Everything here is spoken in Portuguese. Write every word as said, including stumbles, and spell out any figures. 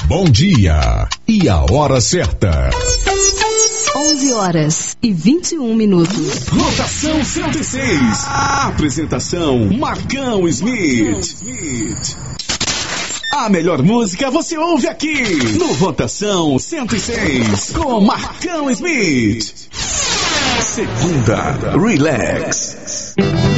Bom dia e a hora certa. onze horas e vinte e um minutos. Rotação cento e seis. Apresentação Marcão Smith. A melhor música você ouve aqui no Rotação cento e seis com Marcão Smith. Segunda, relax.